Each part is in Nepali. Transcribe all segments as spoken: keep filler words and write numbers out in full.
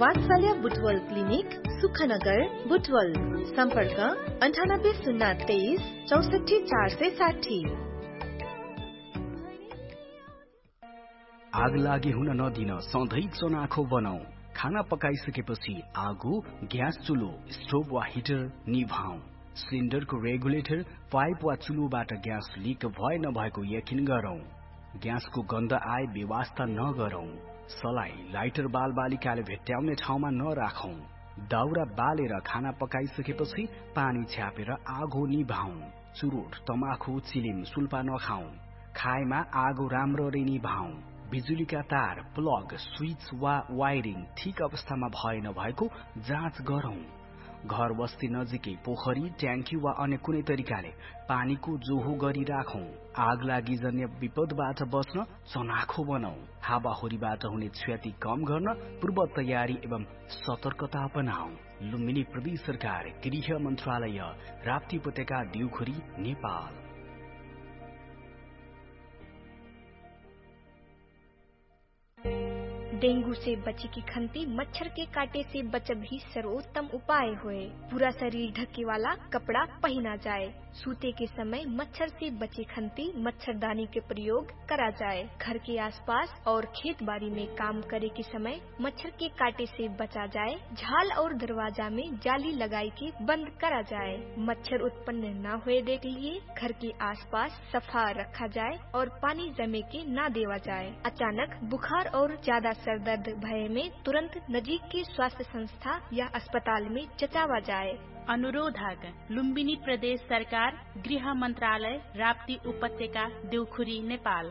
वात्सल्य बुटवल क्लिनिक सुखनगर बुटवल। सम्पर्क अन्ठानब्बे शून्य तेइस चौसठी चार सय साठी। आग लागि हुन नदिन सधैँ चनाखो बनाऊ। खाना पकाइसकेपछि आगो, ग्यास चुलो, स्टोभ वा हिटर निभाऊ। सिलिन्डरको रेगुलेटर, पाइप वा चुलोबाट ग्यास लिक भए नभएको यकिन गरौं। ग्यासको गन्ध आए बेवास्ता नगरौं। सलाई, लाइटर बाल बालिकाले भेट्टाउने ठाउँमा नराखौं। दाउरा बालेर खाना पकाइसकेपछि पानी छ्यापेर आगो निभाऊ। चुरोट, तमाखु, चिलिम, सुल्पा नखाऊ। खाएमा आगो राम्ररी निभाऊ। बिजुलीका तार, प्लग, स्विच वा वायरिङ ठिक अवस्थामा भए नभएको जाँच गरौं। घर बस्ती नजिकै पोखरी, ट्याङ्की वा अन्य कुनै तरिकाले पानीको जोहो गरी राखौं। आग लागि जन्य विपदबाट बच्न चनाखो बनाऊ। हावाहुरीबाट हुने क्षति कम गर्न पूर्व तयारी एवं सतर्कता अपनाऊ। लुम्बिनी प्रदेश सरकार, गृह मन्त्रालय, राप्ती उपत्यका, दिउखुरी, नेपाल। डेंगू से बचे की खंती मच्छर के काटे से बचत भी सर्वोत्तम उपाय होए। पूरा शरीर ढके वाला कपड़ा पहना जाए। सूते के समय मच्छर से बचे खंती मच्छरदानी के प्रयोग करा जाए। घर के आसपास और खेत बाड़ी में काम करे के समय मच्छर के काटे से बचा जाए। झाल और दरवाजा में जाली लगाई के बंद करा जाए। मच्छर उत्पन्न न हुए देख लिए घर के आसपास सफा रखा जाए और पानी जमे के न देवा जाए। अचानक बुखार और ज्यादा दर्द भय में तुरंत नजीक के स्वास्थ्य संस्था या अस्पताल में जचावा जाए। अनुरोधक लुम्बिनी प्रदेश सरकार, गृह मन्त्रालय, राप्ती उपत्यका, देउखुरी, नेपाल।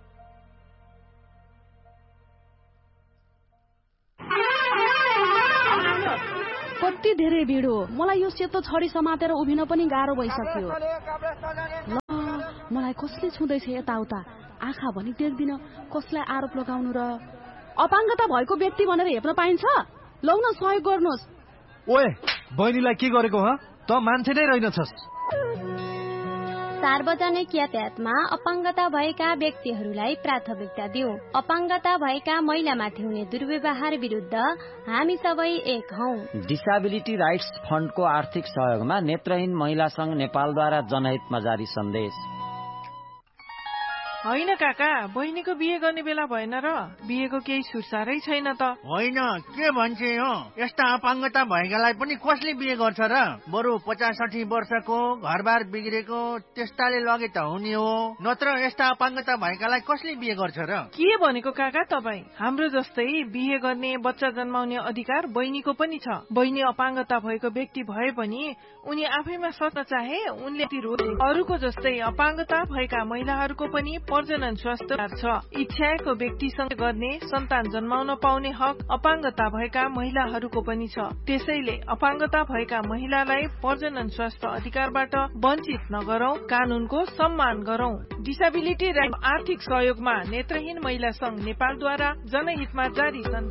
कति धेरै भिड हो। मलाई यो सेतो छडी समातेर उभिन पनि गाह्रो भइसक्यो। ल मलाई कसले छुँदैछ यताउता, आँखा भनी देख्दिन, कसलाई आरोप लगाउनु र। अपाङ्गता भएको व्यक्ति भनेर हेप्न पाइन्छ? लौ न सहयोग गर्नुहोस्। ओए बहिनीलाई के गरेको ह? त मान्छे नै रहेनछस्। सार्वजनिक यातायातमा अपाङ्गता भएका व्यक्तिहरूलाई प्राथमिकता दिऊ। अपाङ्गता भएका महिलामाथि हुने दुर्व्यवहार विरुद्ध हामी सबै एक हौ। डिसेबिलिटी राइट्स फन्डको आर्थिक सहयोगमा नेत्रहीन महिला संघ नेपालद्वारा जनहितमा जारी सन्देश। होइन काका, बहिनीको बिहे गर्ने बेला भएन र? बिहेको केही सुरसारै छैन त। होइन, के भन्छे हो? यस्ता अपाङ्गता भएकालाई पनि कसले बिहे गर्छ र? बरु पचास साठी वर्षको घरबार बिग्रेको त्यस्ताले लगे त हुने हो, नत्र यस्ता अपाङ्गता भएकालाई कसले बिहे गर्छ र? के भनेको काका तपाईँ? हाम्रो जस्तै बिहे गर्ने, बच्चा जन्माउने अधिकार बहिनीको पनि छ। बहिनी अपाङ्गता भएको व्यक्ति भए पनि उनी आफैमा सक्न चाहे उनले अरूको जस्तै अपाङ्गता भएका महिलाहरूको पनि प्रजनन स्वास्थ्य छ। इच्छाको व्यक्तिसँग गर्ने, सन्तान जन्माउन पाउने हक अपाङ्गता भएका महिलाहरूको पनि छ। त्यसैले अपाङ्गता भएका महिलालाई प्रजनन स्वास्थ्य अधिकारबाट वञ्चित नगरौं, कानूनको सम्मान गरौं। डिसेबिलिटी राइट आर्थिक सहयोगमा नेत्रहीन महिला संघ नेपालद्वारा जनहितमा जारी